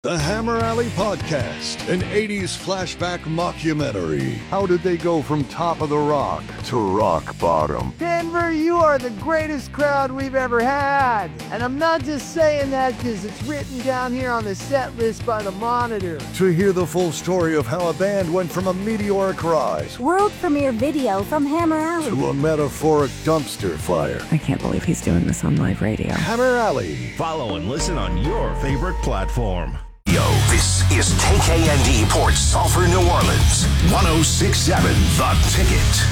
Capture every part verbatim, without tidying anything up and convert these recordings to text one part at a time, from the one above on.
The Hammer Alley Podcast, an eighties flashback mockumentary. How did they go from top of the rock to rock bottom? Denver, you are the greatest crowd we've ever had. And I'm not just saying that because it's written down here on the set list by the Monitor. To hear the full story of how a band went from a meteoric rise, world premiere video from Hammer Alley, to a metaphoric dumpster fire. I can't believe he's doing this on live radio. Hammer Alley. Follow and listen on your favorite platform. Yo, this is K K N D Port Sulphur, New Orleans. one oh six point seven The Ticket.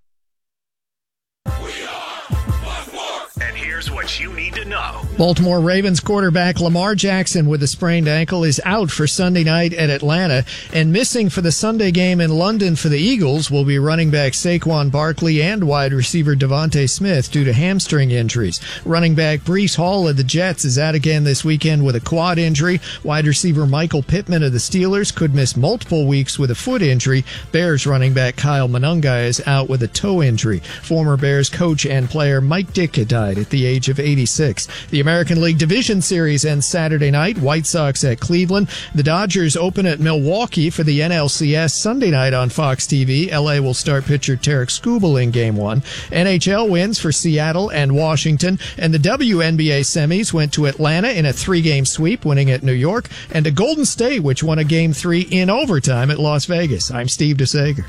And here's what you need to know. Baltimore Ravens quarterback Lamar Jackson with a sprained ankle is out for Sunday night at Atlanta, and missing for the Sunday game in London for the Eagles will be running back Saquon Barkley and wide receiver Devontae Smith due to hamstring injuries. Running back Breece Hall of the Jets is out again this weekend with a quad injury. Wide receiver Michael Pittman of the Steelers could miss multiple weeks with a foot injury. Bears running back Kyle Monangai is out with a toe injury. Former Bears coach and player Mike Ditka died at the age of eighty-six. The American League Division Series ends Saturday night. White Sox at Cleveland. The Dodgers open at Milwaukee for the N L C S Sunday night on Fox T V. L A will start pitcher Tarek Skubal in Game one. N H L wins for Seattle and Washington. And the W N B A semis went to Atlanta in a three-game sweep, winning at New York. And to Golden State, which won a Game three in overtime at Las Vegas. I'm Steve DeSager.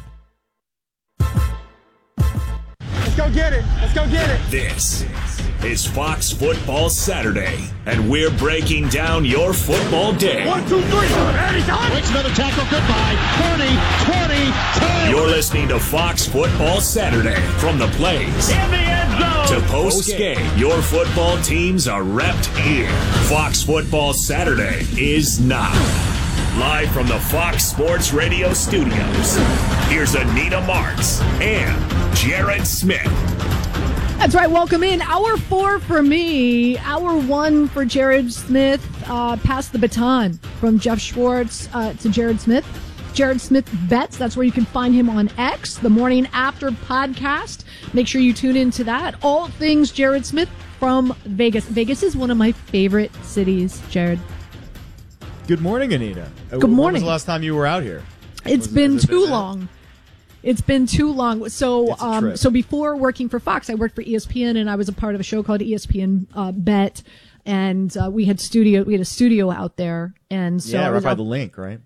Let's go get it. Let's go get it. This is Fox Football Saturday, and we're breaking down your football day. One, two, three. Anytime. Makes another tackle. Goodbye. thirty, twenty, ten. You're listening to Fox Football Saturday. From the plays In the end zone. to post-game, your football teams are repped here. Fox Football Saturday is now. Live from the Fox Sports Radio studios, here's Anita Marks and Jared Smith. That's right. Welcome in. Hour four for me. Hour one for Jared Smith. Uh, pass the baton from Jeff Schwartz uh, to Jared Smith. Jared Smith Bets. That's where you can find him on X, the Morning After podcast. Make sure you tune into that. All things Jared Smith from Vegas. Vegas is one of my favorite cities, Jared. Good morning, Anita. Good When morning. was the last time you were out here? It's Was it- been has it too been that? long. It's been too long. So, It's a um, trip. so before working for Fox, I worked for E S P N, and I was a part of a show called E S P N uh, Bet, and uh, we had studio. We had a studio out there, and so Yeah, I right was by out- the link, right?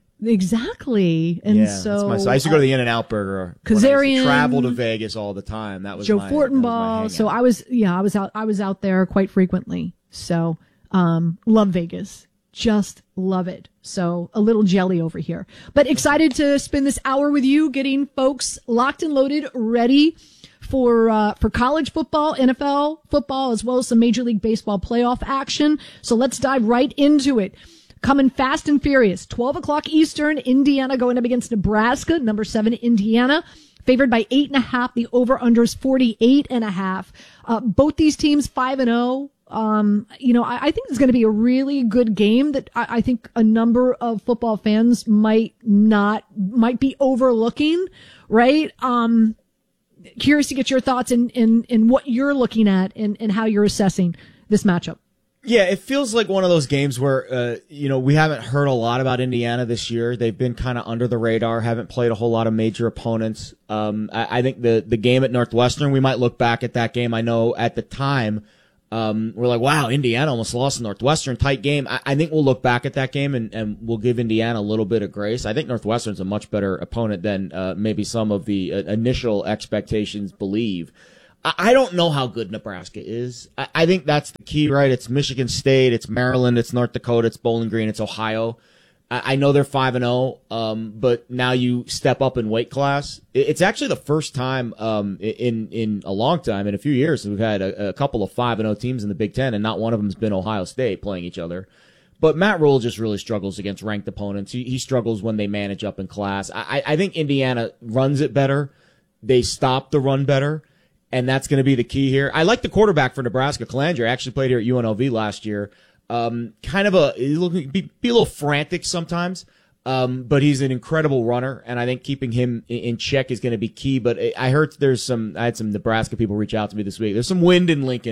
Exactly. And yeah, so that's my, I used to go to the In-N-Out Burger. when I used to Kazarian, travel to Vegas all the time. That was Joe my, that was my Fortenbaugh. hangout. So I was, yeah, I was out. I was out there quite frequently. So, um, love Vegas. Just love it. So a little jelly over here, but excited to spend this hour with you, getting folks locked and loaded, ready for uh, for college football, N F L football, as well as some Major League Baseball playoff action. So let's dive right into it. Coming fast and furious. twelve o'clock Eastern, Indiana going up against Nebraska, number seven, Indiana. Favored by eight and a half. The over-under is forty-eight and a half. Uh, both these teams five and oh. Um, you know, I, I think it's going to be a really good game that I, I think a number of football fans might not, might be overlooking, right? Um, curious to get your thoughts in, in, in what you're looking at and, and how you're assessing this matchup. Yeah, it feels like one of those games where, uh, you know, we haven't heard a lot about Indiana this year. They've been kind of under the radar, haven't played a whole lot of major opponents. Um, I, I think the, the game at Northwestern, we might look back at that game. I know at the time, um, we're like, wow, Indiana almost lost to Northwestern, tight game. I, I think we'll look back at that game and, and we'll give Indiana a little bit of grace. I think Northwestern's a much better opponent than, uh, maybe some of the uh, initial expectations believe. I don't know how good Nebraska is. I think that's the key, right? It's Michigan State, it's Maryland, it's North Dakota, it's Bowling Green, it's Ohio. I know they're five and oh, um, but now you step up in weight class. It's actually the first time um, in in a long time, in a few years, we've had a, a couple of five and oh teams in the Big Ten, and not one of them has been Ohio State playing each other. But Matt Rule just really struggles against ranked opponents. He, he struggles when they manage up in class. I, I think Indiana runs it better. They stop the run better. And that's going to be the key here. I like the quarterback for Nebraska. Calandra actually played here at U N L V last year. Um, kind of a, he's looking, be, be a little frantic sometimes. Um, but he's an incredible runner. And I think keeping him in, in check is going to be key. But I heard there's some, I had some Nebraska people reach out to me this week. There's some wind in Lincoln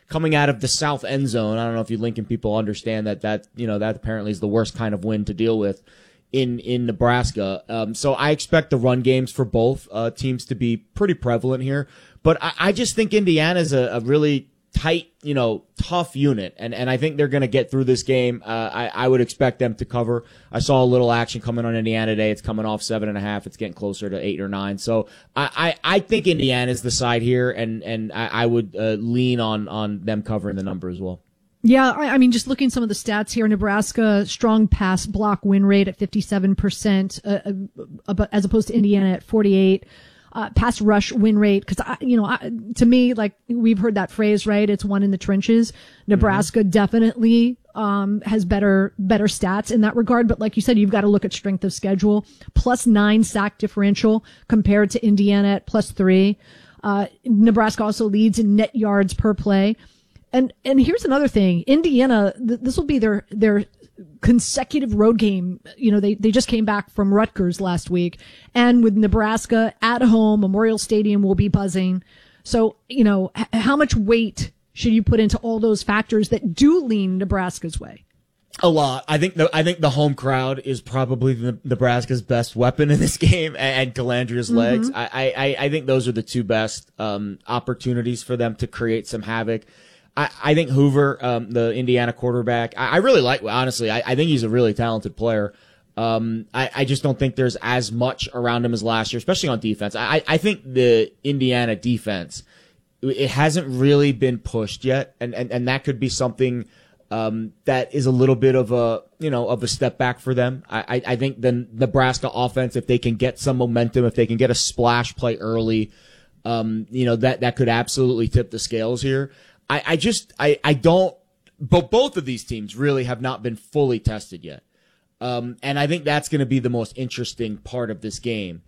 coming out of the south end zone. I don't know if you Lincoln people understand that that, you know, that apparently is the worst kind of wind to deal with in, in Nebraska. Um, so I expect the run games for both, uh, teams to be pretty prevalent here. But I, I just think Indiana's a, a really tight, you know, tough unit. And, and I think they're going to get through this game. Uh, I, I would expect them to cover. I saw a little action coming on Indiana today. It's coming off seven and a half. It's getting closer to eight or nine. So I, I, I think Indiana's the side here, and, and I, I would uh, lean on, on them covering the number as well. Yeah, I, I mean, just looking at some of the stats here, Nebraska, strong pass block win rate at fifty-seven percent, uh, uh, as opposed to Indiana at forty-eight. Uh, pass rush win rate, because I, you know, I, to me, like we've heard that phrase, right? It's one in the trenches. Nebraska mm-hmm. definitely um has better better stats in that regard, but like you said, you've got to look at strength of schedule. Plus nine sack differential compared to Indiana at plus three. Uh, Nebraska also leads in net yards per play. And and here's another thing: Indiana, th- this will be their their consecutive road game. You know, they, they just came back from Rutgers last week, and with Nebraska at home, Memorial Stadium will be buzzing. So, you know, h- how much weight should you put into all those factors that do lean Nebraska's way? A lot. I think the I think the home crowd is probably the, Nebraska's best weapon in this game, and, and Calandria's legs. Mm-hmm. I, I I think those are the two best um opportunities for them to create some havoc. I, I think Hoover, um, the Indiana quarterback, I, I really like, honestly, I, I think he's a really talented player. Um, I, I just don't think there's as much around him as last year, especially on defense. I, I think the Indiana defense, it hasn't really been pushed yet. And, and, and that could be something, um, that is a little bit of a, you know, of a step back for them. I, I, I think the Nebraska offense, if they can get some momentum, if they can get a splash play early, um, you know, that, that could absolutely tip the scales here. I, I just, I, I don't, but both of these teams really have not been fully tested yet. Um, and I think that's going to be the most interesting part of this game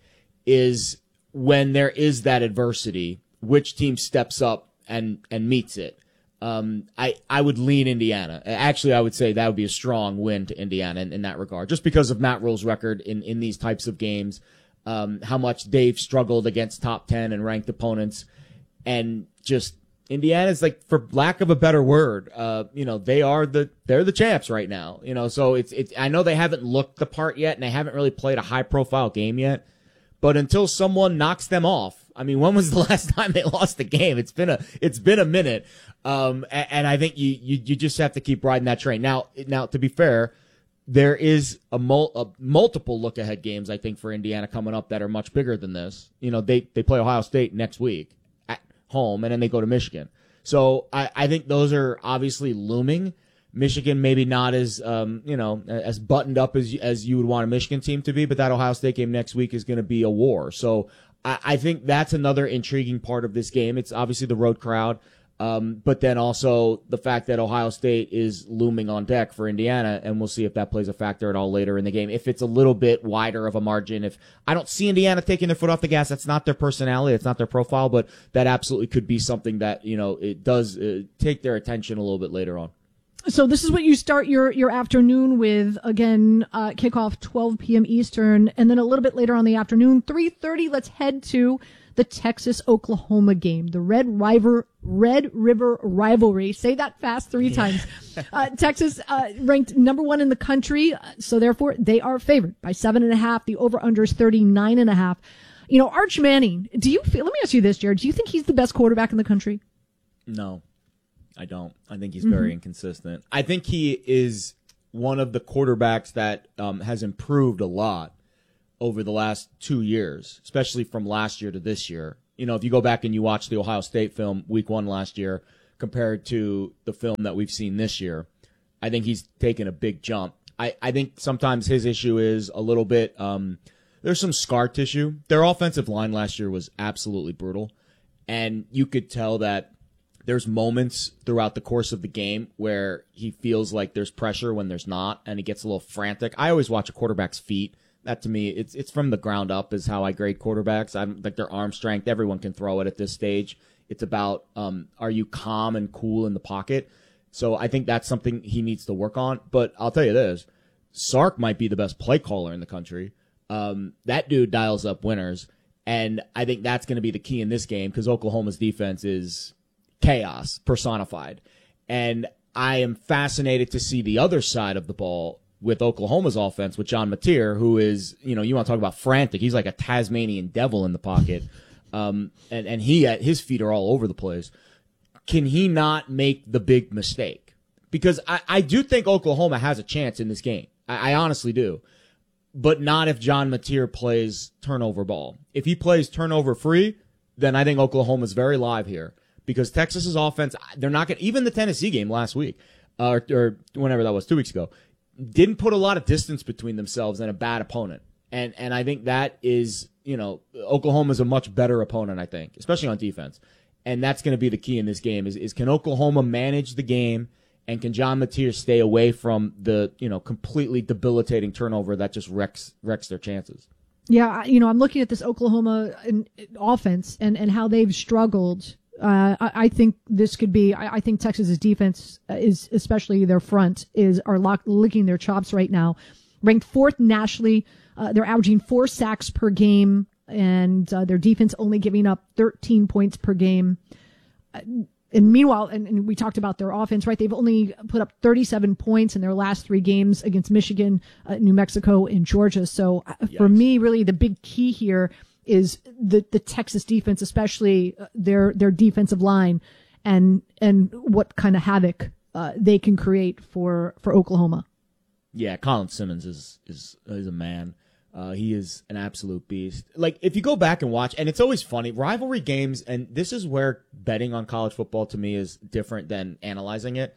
is when there is that adversity, which team steps up and, and meets it. Um, I, I would lean Indiana. Actually, I would say that would be a strong win to Indiana in, in that regard, just because of Matt Rhule's record in, in these types of games, um, how much they've struggled against top ten and ranked opponents, and just, Indiana's, like, for lack of a better word, uh, you know, they are the, they're the champs right now, you know, so it's, it's, I know they haven't looked the part yet and they haven't really played a high profile game yet, but until someone knocks them off, I mean, when was the last time they lost a game? It's been a, it's been a minute. Um, and, and I think you, you, you just have to keep riding that train. Now, now, to be fair, there is a, mul- a multiple look ahead games, I think, for Indiana coming up that are much bigger than this. You know, they, they play Ohio State next week home, and then they go to Michigan. So I, I think those are obviously looming. Michigan maybe not as um, you know, as buttoned up as as you would want a Michigan team to be, but that Ohio State game next week is going to be a war. So I, I think that's another intriguing part of this game. It's obviously the road crowd, um, but then also the fact that Ohio State is looming on deck for Indiana, and we'll see if that plays a factor at all later in the game. If it's a little bit wider of a margin, if I don't see Indiana taking their foot off the gas, that's not their personality, it's not their profile, but that absolutely could be something that, you know, it does uh, take their attention a little bit later on. So this is what you start your, your afternoon with. Again, uh, kickoff twelve p.m. Eastern, and then a little bit later on the afternoon, three thirty, let's head to the Texas-Oklahoma game, the Red River, Red River rivalry. Say that fast three yeah. times. Uh, Texas, uh, ranked number one in the country. So therefore they are favored by seven and a half. The over-under is thirty-nine and a half. You know, Arch Manning, do you feel, let me ask you this, Jared, do you think he's the best quarterback in the country? No, I don't. I think he's very mm-hmm. inconsistent. I think he is one of the quarterbacks that, um, has improved a lot over the last two years, especially from last year to this year. You know, if you go back and you watch the Ohio State film week one last year compared to the film that we've seen this year, I think he's taken a big jump. I, I think sometimes his issue is a little bit, um, there's some scar tissue. Their offensive line last year was absolutely brutal. And you could tell that there's moments throughout the course of the game where he feels like there's pressure when there's not, and he gets a little frantic. I always watch a quarterback's feet. That to me, it's it's from the ground up is how I grade quarterbacks. I'm like their arm strength. Everyone can throw it at this stage. It's about um, are you calm and cool in the pocket? So I think that's something he needs to work on. But I'll tell you this, Sark might be the best play caller in the country. Um, that dude dials up winners, and I think that's going to be the key in this game because Oklahoma's defense is chaos personified. And I am fascinated to see the other side of the ball with Oklahoma's offense with John Mateer, who is, you know, you want to talk about frantic. He's like a Tasmanian devil in the pocket. Um, and, and he, his feet are all over the place. Can he not make the big mistake? Because I, I do think Oklahoma has a chance in this game. I, I honestly do. But not if John Mateer plays turnover ball. If he plays turnover free, then I think Oklahoma's very live here. Because Texas's offense, they're not going to, even the Tennessee game last week, uh, or, or whenever that was, two weeks ago, didn't put a lot of distance between themselves and a bad opponent. And, and I think that is, you know, Oklahoma's a much better opponent, I think, especially on defense. And that's going to be the key in this game is, is can Oklahoma manage the game, and can John Mateer stay away from the, you know, completely debilitating turnover that just wrecks, wrecks their chances. Yeah. You know, I'm looking at this Oklahoma offense and, and how they've struggled. Uh, I, I think this could be, I, I think Texas's defense is, especially their front, is, are lock, licking their chops right now. Ranked fourth nationally. Uh, they're averaging four sacks per game, and uh, their defense only giving up thirteen points per game. Uh, and meanwhile, and, and we talked about their offense, right? They've only put up thirty-seven points in their last three games against Michigan, uh, New Mexico, and Georgia. So uh, for me, really the big key here is the, the Texas defense, especially their, their defensive line, and, and what kind of havoc, uh, they can create for, for Oklahoma. Yeah. Colin Simmons is, is, is a man. Uh, he is an absolute beast. Like, if you go back and watch, and it's always funny, rivalry games, and this is where betting on college football to me is different than analyzing it.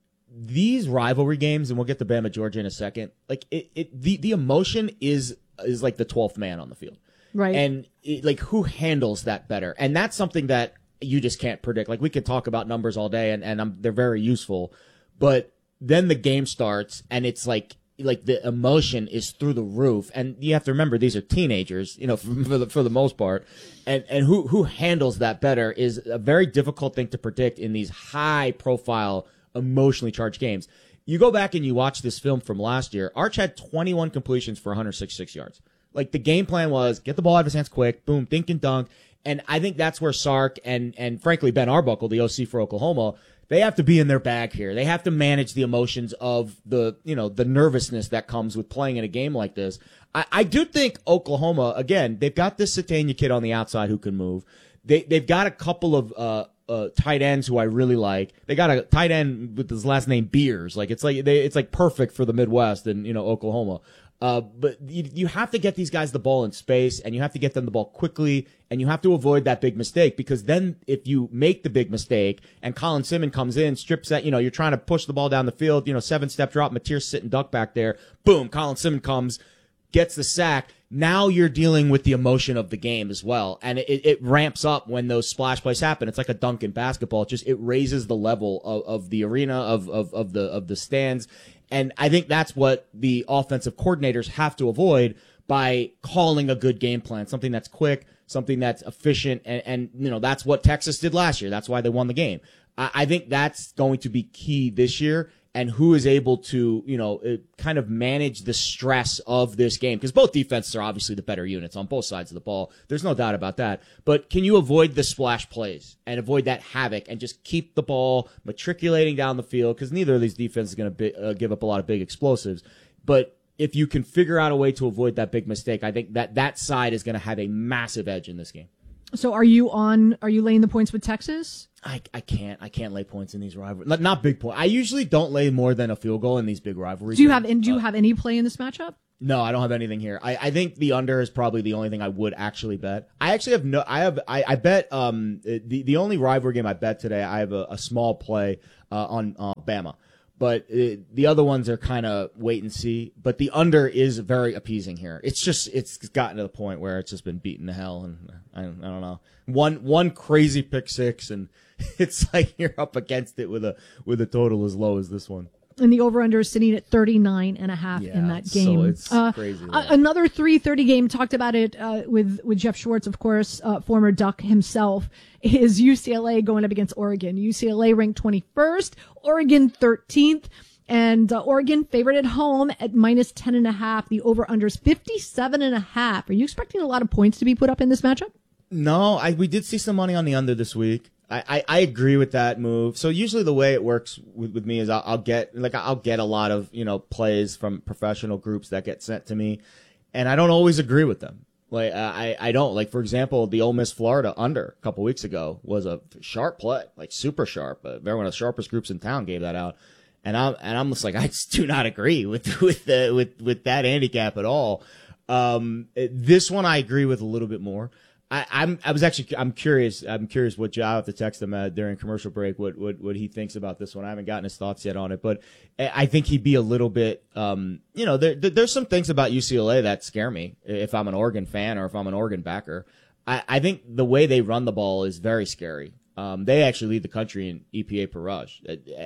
These rivalry games, and we'll get to Bama, Georgia in a second, like, it, it the, the emotion is, is like the twelfth man on the field. Right. And it, like, who handles that better? And that's something that you just can't predict. Like, we could talk about numbers all day, and, and I'm, they're very useful. But then the game starts, and it's like, like the emotion is through the roof. And you have to remember, these are teenagers, you know, for, for the, for the most part. And, and who, who handles that better is a very difficult thing to predict in these high profile, emotionally charged games. You go back and you watch this film from last year. Arch had twenty-one completions for one hundred sixty-six yards. Like, the game plan was get the ball out of his hands quick, boom, dink and dunk. And I think that's where Sark and, and frankly, Ben Arbuckle, the O C for Oklahoma, they have to be in their bag here. They have to manage the emotions of the, you know, the nervousness that comes with playing in a game like this. I, I do think Oklahoma, again, they've got this Satania kid on the outside who can move. They, they've got a couple of, uh, uh, tight ends who I really like. They got a tight end with his last name Beers. Like, it's like, they, it's like perfect for the Midwest and, you know, Oklahoma. Uh, but you, you have to get these guys the ball in space, and you have to get them the ball quickly, and you have to avoid that big mistake, because then if you make the big mistake and Colin Simmons comes in, strips that, you know, you're trying to push the ball down the field, you know, seven step drop, Mateer's sitting duck back there, boom, Colin Simmons comes, gets the sack. Now you're dealing with the emotion of the game as well. And it, it ramps up when those splash plays happen. It's like a dunk in basketball. It just, it raises the level of, of the arena, of, of, of the, of the stands. And I think that's what the offensive coordinators have to avoid by calling a good game plan, something that's quick, something that's efficient. And, and you know, that's what Texas did last year. That's why they won the game. I, I think that's going to be key this year. And who is able to, you know, kind of manage the stress of this game? Because both defenses are obviously the better units on both sides of the ball. There's no doubt about that. But can you avoid the splash plays and avoid that havoc and just keep the ball matriculating down the field? Because neither of these defenses is going to uh, give up a lot of big explosives. But if you can figure out a way to avoid that big mistake, I think that that side is going to have a massive edge in this game. So are you on, are you laying the points with Texas? I, I can't, I can't lay points in these rivalries. Not, not big points. I usually don't lay more than a field goal in these big rivalries. Do you have, and do you uh, have any play in this matchup? No, I don't have anything here. I, I think the under is probably the only thing I would actually bet. I actually have no, I have, I, I bet, um, the, the only rivalry game I bet today, I have a, a small play, uh, on, uh, Bama. But uh, the other ones are kind of wait and see. But the under is very appeasing here. It's just, it's gotten to the point where it's just been beaten to hell. And I, I don't know. One, one crazy pick six, and it's like you're up against it with a, with a total as low as this one. And the over-under is sitting at thirty-nine and a half yeah, in that game. So it's uh, crazy. Uh, another three thirty game, talked about it uh, with, with Jeff Schwartz, of course, uh, former Duck himself, is U C L A going up against Oregon. U C L A ranked twenty-first, Oregon thirteenth, and uh, Oregon favored at home at minus ten and a half. The over-under is fifty-seven and a half. Are you expecting a lot of points to be put up in this matchup? No, I we did see some money on the under this week. I, I, I agree with that move. So usually the way it works with, with me is I'll, I'll get like I'll get a lot of you know plays from professional groups that get sent to me, and I don't always agree with them. Like I I don't like for example the Ole Miss Florida under a couple weeks ago was a sharp play, like super sharp. Uh, one of the sharpest groups in town gave that out, and I'm and I'm just like I just do not agree with with the with with that handicap at all. Um, this one I agree with a little bit more. I, I'm, I was actually, I'm curious, I'm curious what Joe, I'll have to text him uh, during commercial break, what, what, what he thinks about this one. I haven't gotten his thoughts yet on it, but I think he'd be a little bit, um, you know, there, there's some things about U C L A that scare me if I'm an Oregon fan or if I'm an Oregon backer. I, I think the way they run the ball is very scary. Um, they actually lead the country in E P A per rush.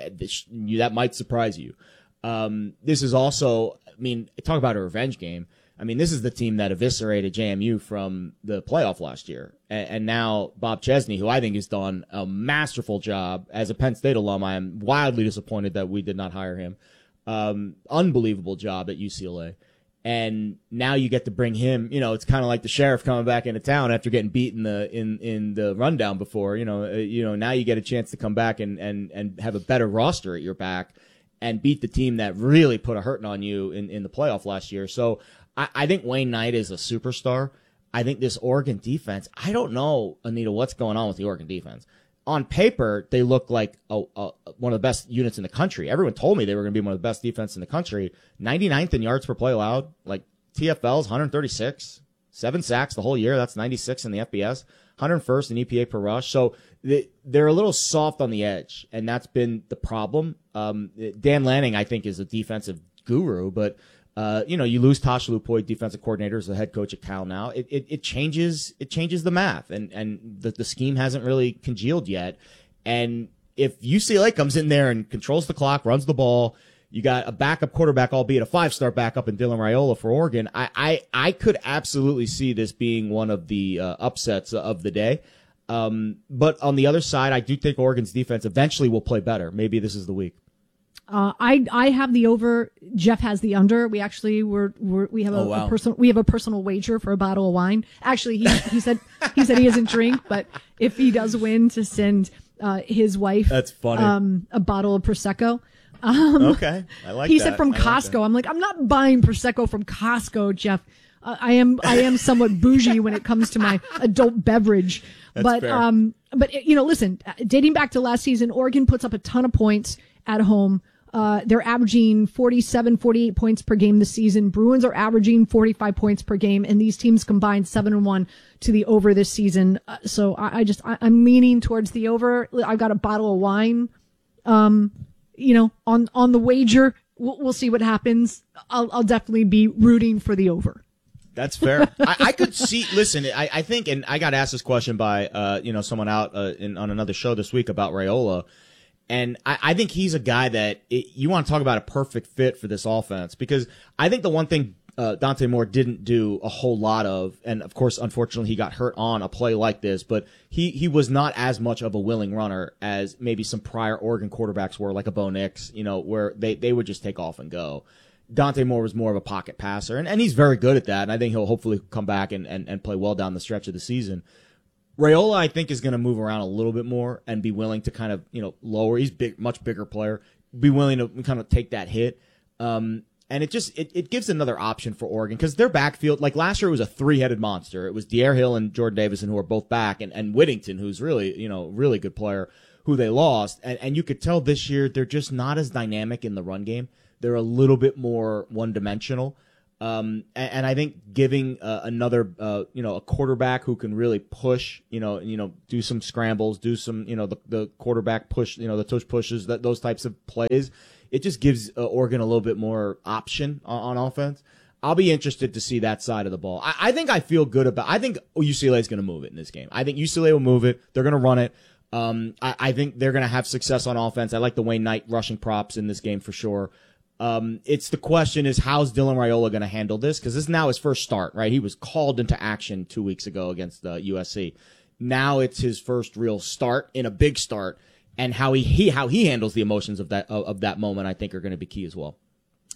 That might surprise you. Um, this is also, I mean, talk about a revenge game. I mean, this is the team that eviscerated J M U from the playoff last year. And, and now Bob Chesney, who I think has done a masterful job as a Penn State alum, I am wildly disappointed that we did not hire him. Um, unbelievable job at U C L A. And now you get to bring him, you know, it's kind of like the sheriff coming back into town after getting beat in the, in, in the rundown before, you know, uh, you know, now you get a chance to come back and, and, and have a better roster at your back and beat the team that really put a hurting on you in, in the playoff last year. So, I, I think Wayne Knight is a superstar. I think this Oregon defense, I don't know, Anita, what's going on with the Oregon defense. On paper, they look like a, a, one of the best units in the country. Everyone told me they were going to be one of the best defense in the country. ninety-ninth in yards per play allowed, like T F L's one thirty-six, seven sacks the whole year. That's ninety-six in the F B S, one hundred first in E P A per rush. So they, they're a little soft on the edge, and that's been the problem. Um, Dan Lanning, I think, is a defensive guru, but Uh, you know, you lose Tosh Lupoy, defensive coordinator, as the head coach at Cal now. It, it, it changes, it changes the math, and, and the, the scheme hasn't really congealed yet. And if U C L A comes in there and controls the clock, runs the ball, you got a backup quarterback, albeit a five-star backup in Dylan Raiola for Oregon. I, I, I could absolutely see this being one of the uh, upsets of the day. Um, but on the other side, I do think Oregon's defense eventually will play better. Maybe this is the week. Uh, I I have the over. Jeff has the under. We actually were, we're we have a, oh, wow. a personal we have a personal wager for a bottle of wine. Actually, he he said he said he doesn't drink, but if he does win, to send uh, his wife that's funny um, a bottle of Prosecco. Um, okay, I like. He that. said from I Costco. Like I'm like I'm not buying Prosecco from Costco, Jeff. Uh, I am I am somewhat bougie when it comes to my adult beverage, that's but fair. um but you know listen, dating back to last season, Oregon puts up a ton of points at home. Uh, they're averaging forty-seven, forty-eight points per game this season. Bruins are averaging forty-five points per game, and these teams combined seven and one to the over this season. Uh, so I, I just, I, I'm leaning towards the over. I've got a bottle of wine, um, you know, on, on the wager. We'll, we'll see what happens. I'll, I'll definitely be rooting for the over. That's fair. I, I could see, listen, I, I think, and I got asked this question by, uh, you know, someone out, uh, in, on another show this week about Raiola. And I, I think he's a guy that it, you want to talk about a perfect fit for this offense, because I think the one thing uh, Dante Moore didn't do a whole lot of, and of course, unfortunately, he got hurt on a play like this, but he, he was not as much of a willing runner as maybe some prior Oregon quarterbacks were, like a Bo Nix, you know, where they, they would just take off and go. Dante Moore was more of a pocket passer, and, and he's very good at that, and I think he'll hopefully come back and, and, and play well down the stretch of the season. Raiola, I think, is going to move around a little bit more and be willing to kind of, you know, lower. He's big, much bigger player. Be willing to kind of take that hit. Um, and it just, it, it gives another option for Oregon, because their backfield, like last year, it was a three-headed monster. It was Dyer Hill and Jordan Davison, who are both back, and, and Whittington, who's really, you know, really good player, who they lost. And, and you could tell this year they're just not as dynamic in the run game. They're a little bit more one-dimensional. Um, and, and I think giving uh, another, uh, you know, a quarterback who can really push, you know, you know, do some scrambles, do some, you know, the, the quarterback push, you know, the tush pushes, that those types of plays, it just gives uh, Oregon a little bit more option on, on offense. I'll be interested to see that side of the ball. I, I think I feel good about. I think U C L A is going to move it in this game. I think U C L A will move it. They're going to run it. Um, I, I think they're going to have success on offense. I like the Wayne Knight rushing props in this game for sure. Um, it's the question is, how's Dylan Raiola going to handle this? Because this is now his first start, right? He was called into action two weeks ago against uh, U S C. Now it's his first real start in a big start, and how he, he how he handles the emotions of that of, of that moment, I think, are going to be key as well.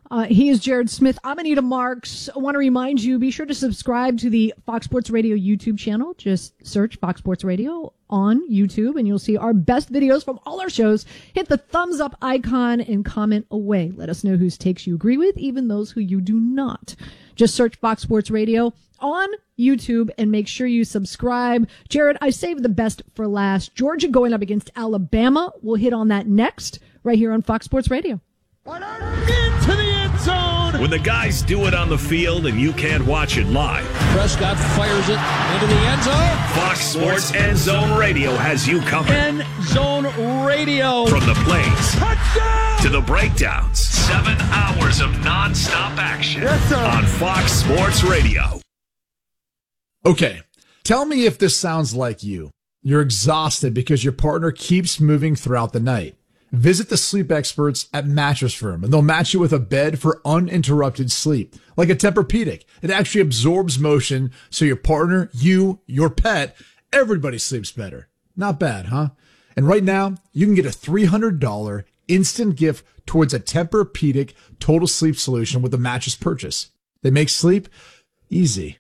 Uh, he is Jared Smith. I'm Anita Marks. I want to remind you, be sure to subscribe to the Fox Sports Radio YouTube channel. Just search Fox Sports Radio on YouTube, and you'll see our best videos from all our shows. Hit the thumbs up icon and comment away. Let us know whose takes you agree with, even those who you do not. Just search Fox Sports Radio on YouTube and make sure you subscribe. Jared, I saved the best for last. Georgia going up against Alabama. We'll hit on that next, right here on Fox Sports Radio. Into the end zone. When the guys do it on the field and you can't watch it live, Prescott fires it into the end zone. Fox Sports End Zone Radio has you covered. End Zone Radio. From the plays Touchdown! to the breakdowns, seven hours of nonstop action Yes, sir. on Fox Sports Radio. Okay, tell me if this sounds like you. You're exhausted because your partner keeps moving throughout the night. Visit the sleep experts at Mattress Firm, and they'll match you with a bed for uninterrupted sleep. Like a Tempur-Pedic. It actually absorbs motion so your partner, you, your pet, everybody sleeps better. Not bad, huh? And right now, you can get a three hundred dollars instant gift towards a Tempur-Pedic total sleep solution with a mattress purchase. They make sleep easy.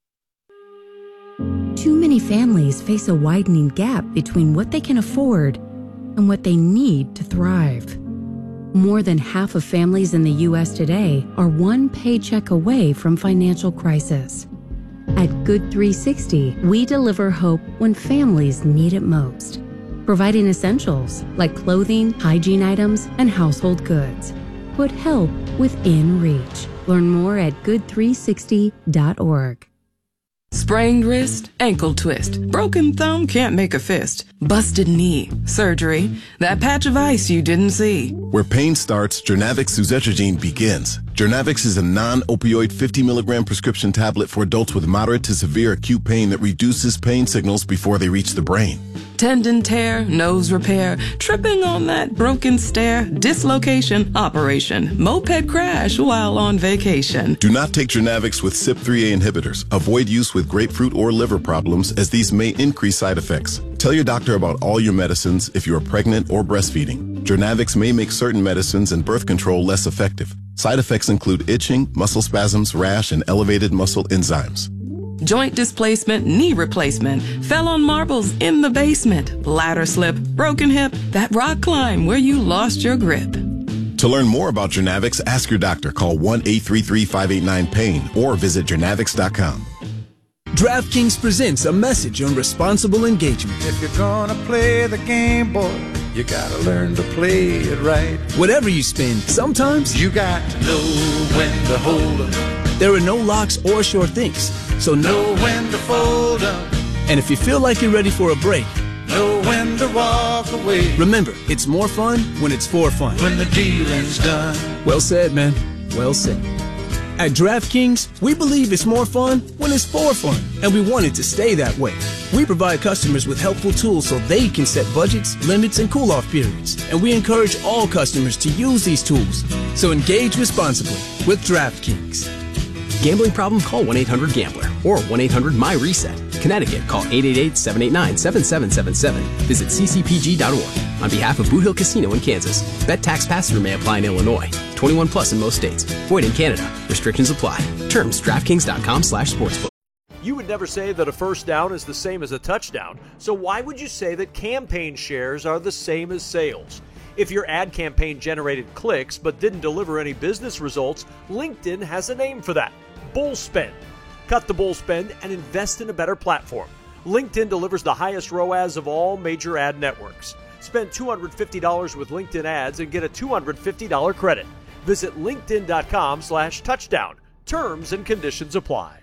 Too many families face a widening gap between what they can afford and what they need to thrive. More than half of families in the U S today are one paycheck away from financial crisis. At Good three sixty, we deliver hope when families need it most, providing essentials like clothing, hygiene items, and household goods. Put help within reach. Learn more at good three sixty dot org. Sprained wrist, ankle twist, broken thumb can't make a fist, busted knee, surgery, that patch of ice you didn't see. Where pain starts, Jernavix suzetrigine begins. Jernavix is a non-opioid fifty milligram prescription tablet for adults with moderate to severe acute pain that reduces pain signals before they reach the brain. Tendon tear, nose repair, tripping on that broken stair, dislocation, operation, moped crash while on vacation. Do not take Jernavix with C Y P three A inhibitors. Avoid use with grapefruit or liver problems, as these may increase side effects. Tell your doctor about all your medicines if you are pregnant or breastfeeding. Jernavix may make certain medicines and birth control less effective. Side effects include itching, muscle spasms, rash, and elevated muscle enzymes. Joint displacement, knee replacement, fell on marbles in the basement, ladder slip, broken hip, that rock climb where you lost your grip. To learn more about Jernavix, ask your doctor. Call one eight three three, five eight nine, pain or visit jernavix dot com. DraftKings presents a message on responsible engagement. If you're gonna play the game, boy, you gotta learn to play it right. Whatever you spend, sometimes you got to know when to hold 'em. There are no locks or sure things, so know when to fold 'em. And if you feel like you're ready for a break, know when to walk away. Remember, it's more fun when it's for fun. When the dealing's done. Well said, man. Well said. At DraftKings, we believe it's more fun when it's for fun, and we want it to stay that way. We provide customers with helpful tools so they can set budgets, limits, and cool-off periods, and we encourage all customers to use these tools. So engage responsibly with DraftKings. Gambling problem? Call one eight hundred gambler or one eight hundred my reset. Connecticut, call eight eight eight, seven eight nine, seven seven seven seven. Visit c c p g dot org. On behalf of Boot Hill Casino in Kansas, bet tax pass-through may apply in Illinois. twenty-one plus in most states. Void in Canada. Restrictions apply. Terms, DraftKings dot com slash sportsbook. You would never say that a first down is the same as a touchdown. So why would you say that campaign shares are the same as sales? If your ad campaign generated clicks but didn't deliver any business results, LinkedIn has a name for that. Bull spend. Cut the bull spend and invest in a better platform. LinkedIn delivers the highest R O A S of all major ad networks. Spend two hundred fifty dollars with LinkedIn ads and get a two hundred fifty dollars credit. Visit linkedin.com slash touchdown. Terms and conditions apply.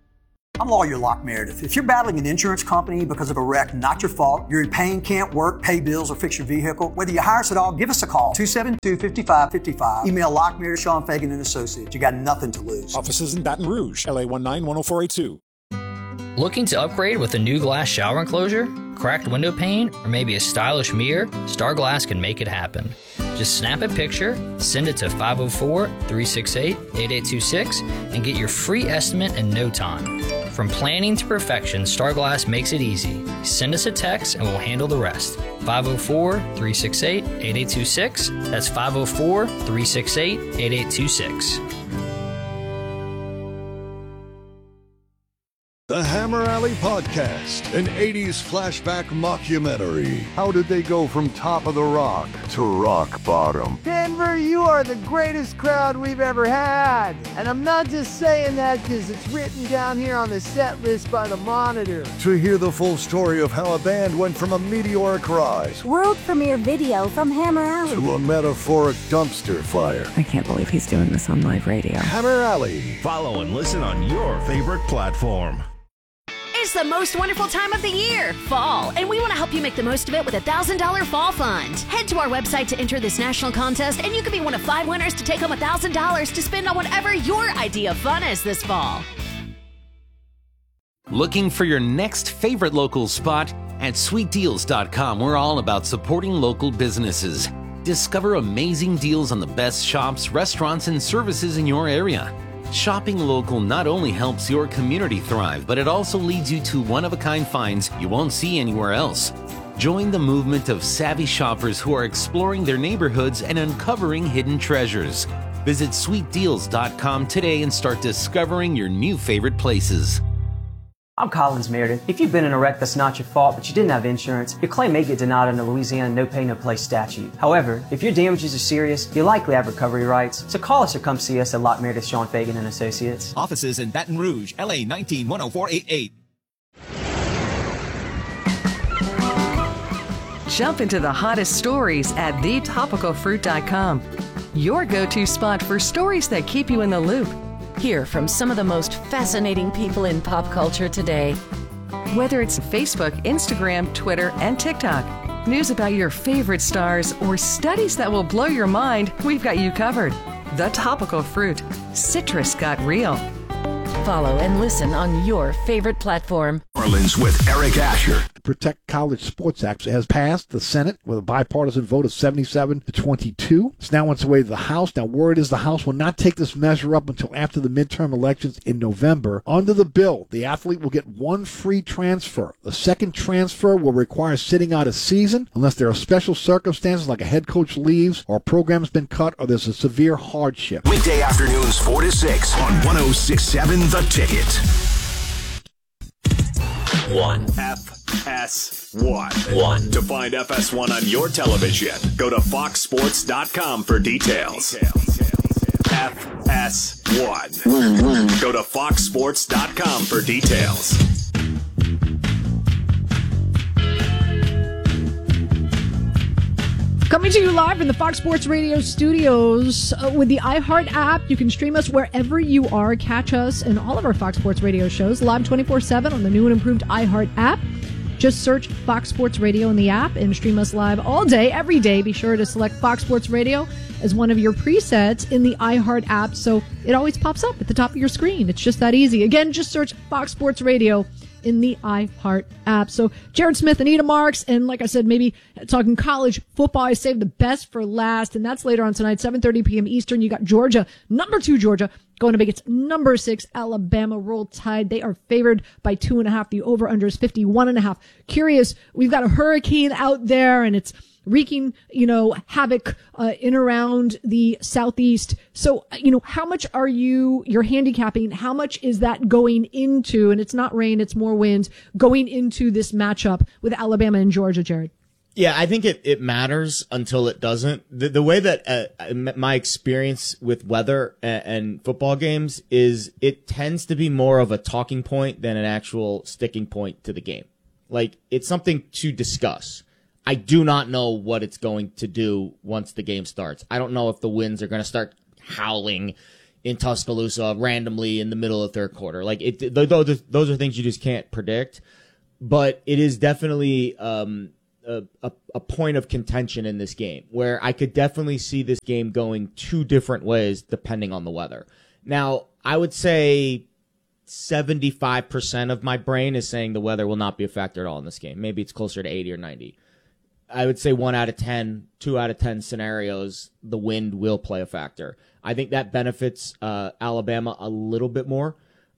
I'm lawyer Locke Meredith. If you're battling an insurance company because of a wreck, not your fault, you're in pain, can't work, pay bills, or fix your vehicle, whether you hire us at all, give us a call. two seven two, five five five five. Email Locke Meredith, Sean Fagan and Associates. You got nothing to lose. Offices in Baton Rouge, L A one nine one oh four eight two. Looking to upgrade with a new glass shower enclosure, cracked window pane, or maybe a stylish mirror? Star Glass can make it happen. Just snap a picture, send it to five oh four, three six eight, eight eight two six, and get your free estimate in no time. From planning to perfection, Starglass makes it easy. Send us a text and we'll handle the rest. five oh four, three six eight, eight eight two six. That's five oh four, three six eight, eight eight two six. The Hammer Alley Podcast, an eighties flashback mockumentary. How did they go from top of the rock to rock bottom? Denver, you are the greatest crowd we've ever had. And I'm not just saying that because it's written down here on the set list by the Monitor. To hear the full story of how a band went from a meteoric rise, world premiere video from Hammer Alley, to a metaphoric dumpster fire. I can't believe he's doing this on live radio. Hammer Alley. Follow and listen on your favorite platform. It's the most wonderful time of the year, fall, and we want to help you make the most of it with a one thousand dollars Fall Fund. Head to our website to enter this national contest, and you could be one of five winners to take home one thousand dollars to spend on whatever your idea of fun is this fall. Looking for your next favorite local spot? At sweet deals dot com, we're all about supporting local businesses. Discover amazing deals on the best shops, restaurants, and services in your area. Shopping local not only helps your community thrive, but it also leads you to one-of-a-kind finds you won't see anywhere else. Join the movement of savvy shoppers who are exploring their neighborhoods and uncovering hidden treasures. Visit sweet deals dot com today and start discovering your new favorite places. I'm Collins Meredith. If you've been in a wreck that's not your fault, but you didn't have insurance, your claim may get denied under Louisiana No Pay No Play statute. However, if your damages are serious, you likely have recovery rights. So call us or come see us at Lock Meredith, Sean Fagan and Associates. Offices in Baton Rouge, L A nineteen one oh four eighty-eight. Jump into the hottest stories at the topical fruit dot com. Your go-to spot for stories that keep you in the loop. Hear from some of the most fascinating people in pop culture today. Whether it's Facebook, Instagram, Twitter, and TikTok, news about your favorite stars, or studies that will blow your mind, we've got you covered. The Topical Fruit. Citrus got real. Follow and listen on your favorite platform. Orleans with Eric Asher. The Protect College Sports Act has passed the Senate with a bipartisan vote of seventy-seven to twenty-two. It's now on its way to the House. Now, word is the House will not take this measure up until after the midterm elections in November. Under the bill, the athlete will get one free transfer. The second transfer will require sitting out a season unless there are special circumstances like a head coach leaves or a program has been cut or there's a severe hardship. Weekday afternoons four to six on one oh six point seven The Ticket. One. F S one. One. To find F S one on your television, go to fox sports dot com for details. F S one. Go to fox sports dot com for details. Coming to you live from the Fox Sports Radio studios uh, with the iHeart app. You can stream us wherever you are. Catch us and all of our Fox Sports Radio shows live twenty-four seven on the new and improved iHeart app. Just search Fox Sports Radio in the app and stream us live all day, every day. Be sure to select Fox Sports Radio as one of your presets in the iHeart app so it always pops up at the top of your screen. It's just that easy. Again, just search Fox Sports Radio in the iHeart app. So Jared Smith, Anita Marks, and like I said, maybe talking college football. I saved the best for last, and that's later on tonight, seven thirty p.m. Eastern. You got Georgia, number two Georgia, going to make its number six Alabama. Roll Tide. They are favored by two and a half. The over-under is fifty-one and a half. Curious, we've got a hurricane out there, and it's wreaking, you know, havoc uh, in around the southeast. So, you know, how much are you, you're handicapping, how much is that going into, and it's not rain, it's more wind, going into this matchup with Alabama and Georgia, Jared? Yeah, I think it, it matters until it doesn't. The, the way that uh, my experience with weather and, and football games is it tends to be more of a talking point than an actual sticking point to the game. Like, it's something to discuss. I do not know what it's going to do once the game starts. I don't know if the winds are going to start howling in Tuscaloosa randomly in the middle of the third quarter. Like, it, those, those are things you just can't predict. But it is definitely um, a, a, a point of contention in this game where I could definitely see this game going two different ways depending on the weather. Now, I would say seventy-five percent of my brain is saying the weather will not be a factor at all in this game. Maybe it's closer to eighty or ninety. I would say one out of ten, two out of ten scenarios, the wind will play a factor. I think that benefits uh, Alabama a little bit more.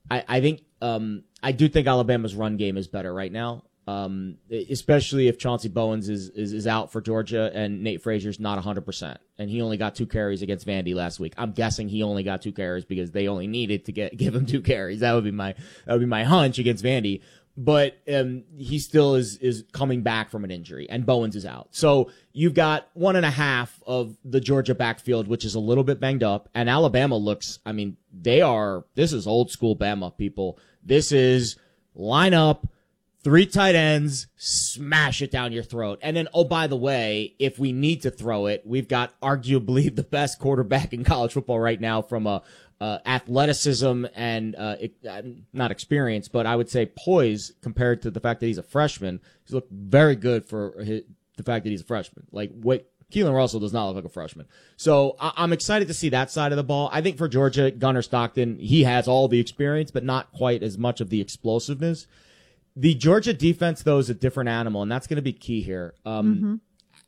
I, I think um, I do think Alabama's run game is better right now, um, especially if Chauncey Bowens is, is, is out for Georgia and Nate Frazier's not one hundred percent. And he only got two carries against Vandy last week. I'm guessing he only got two carries because they only needed to get give him two carries. That would be my that would be my hunch against Vandy. But um, he still is is coming back from an injury, and Bowens is out. So you've got one and a half of the Georgia backfield, which is a little bit banged up. And Alabama looks, I mean, they are, this is old school Bama, people. This is line up, three tight ends, smash it down your throat. And then, oh, by the way, if we need to throw it, we've got arguably the best quarterback in college football right now from a Uh, athleticism and uh, not experience, but I would say poise compared to the fact that he's a freshman. He's looked very good for his, the fact that he's a freshman. Like, what Keelan Russell does not look like a freshman. So I- I'm excited to see that side of the ball. I think for Georgia, Gunnar Stockton, he has all the experience, but not quite as much of the explosiveness. The Georgia defense, though, is a different animal, and that's going to be key here. Um, Mm-hmm.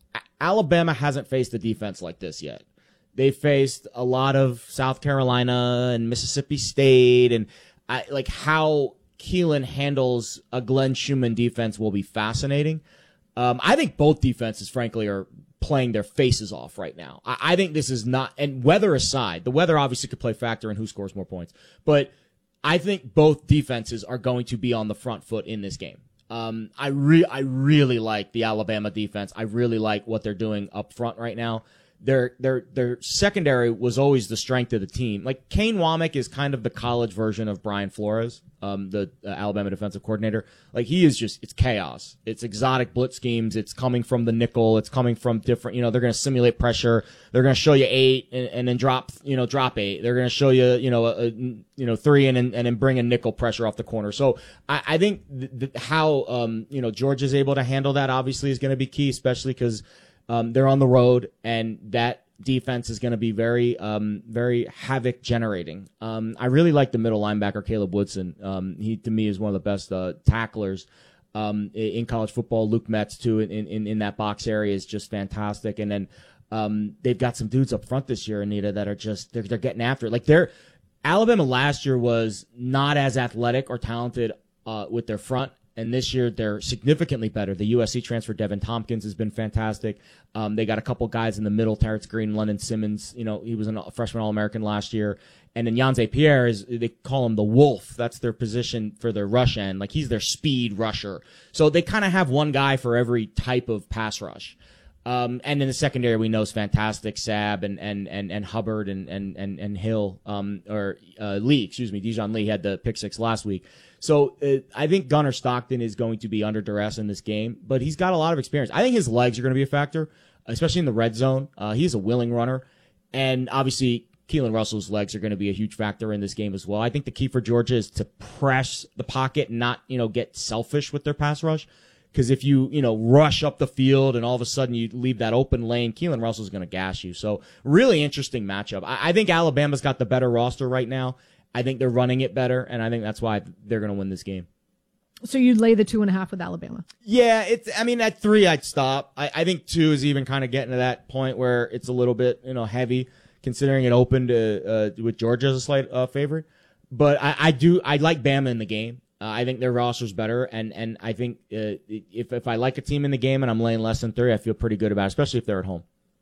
Alabama hasn't faced a defense like this yet. They faced a lot of South Carolina and Mississippi State, and I, like how Keelan handles a Glenn Schumann defense will be fascinating. Um, I think both defenses, frankly, are playing their faces off right now. I, I think this is not, and weather aside, the weather obviously could play factor in who scores more points, but I think both defenses are going to be on the front foot in this game. Um, I re- I really like the Alabama defense. I really like what they're doing up front right now. Their their their secondary was always the strength of the team. Like, Kane Womack is kind of the college version of Brian Flores, um, the uh, Alabama defensive coordinator. Like, he is just, it's chaos. It's exotic blitz schemes. It's coming from the nickel. It's coming from different, you know, they're going to simulate pressure. They're going to show you eight and, and then drop, you know, drop eight. They're going to show you, you know, a, a, you know, three and, and and then bring a nickel pressure off the corner. So I, I think th- th- how, um, you know, Georgia's able to handle that obviously is going to be key, especially because Um, they're on the road, and that defense is going to be very, um, very havoc generating. Um, I really like the middle linebacker, Caleb Woodson. Um, he, to me, is one of the best uh, tacklers um, in college football. Luke Metz, too, in, in, in that box area is just fantastic. And then um, they've got some dudes up front this year, Anita, that are just, they're, they're getting after it. Like, they're, Alabama last year was not as athletic or talented uh, with their front. And this year, they're significantly better. The U S C transfer, Devin Tompkins, has been fantastic. Um, they got a couple guys in the middle, Terrence Green, London Simmons. You know, he was a freshman All-American last year. And then Yanze Pierre, is they call him the Wolf. That's their position for their rush end. Like, he's their speed rusher. So they kind of have one guy for every type of pass rush. Um, and in the secondary, we know is fantastic. Sabb and, and, and, and Hubbard and, and, and, and Hill, um, or, uh, Lee, excuse me, Dijon Lee had the pick six last week. So, uh, I think Gunnar Stockton is going to be under duress in this game, but he's got a lot of experience. I think his legs are going to be a factor, especially in the red zone. Uh, he's a willing runner. And obviously, Keelan Russell's legs are going to be a huge factor in this game as well. I think the key for Georgia is to press the pocket and not, you know, get selfish with their pass rush. Because if you, you know, rush up the field and all of a sudden you leave that open lane, Keelan Russell's going to gas you. So, really interesting matchup. I, I think Alabama's got the better roster right now. I think they're running it better, and I think that's why they're going to win this game. So you'd lay the two and a half with Alabama? Yeah, it's. I mean, at three, I'd stop. I, I think two is even kind of getting to that point where it's a little bit, you know, heavy, considering it opened uh, uh, with Georgia as a slight uh, favorite. But I, I do. I like Bama in the game. Uh, I think their roster's better, and and I think uh, if if I like a team in the game and I'm laying less than three, I feel pretty good about it, especially if they're at home.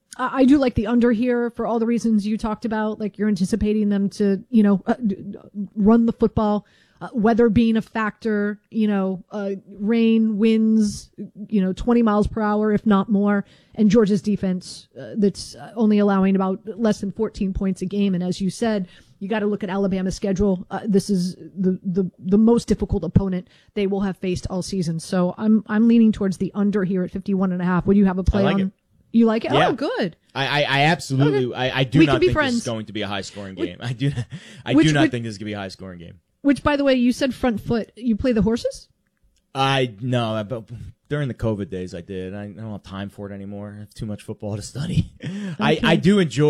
I do like the under here for all the reasons you talked about. Like, you're anticipating them to, you know, uh, run the football, uh, weather being a factor, you know, uh, rain, winds, you know, twenty miles per hour, if not more. And Georgia's defense uh, that's only allowing about less than fourteen points a game. And as you said, you got to look at Alabama's schedule. Uh, this is the, the, the most difficult opponent they will have faced all season. So I'm, I'm leaning towards the under here at fifty-one and a half. Would you have a play I like on? It. You like it? Yeah. Oh, good. I, I, I absolutely, okay. I, I do we not think friends. this is going to be a high scoring game. I do, I which, do not which, think this is going to be a high scoring game. Which, by the way, you said front foot. You play the horses? I no, but during the COVID days I did. I, I don't have time for it anymore. I have too much football to study. Okay. I, I do enjoy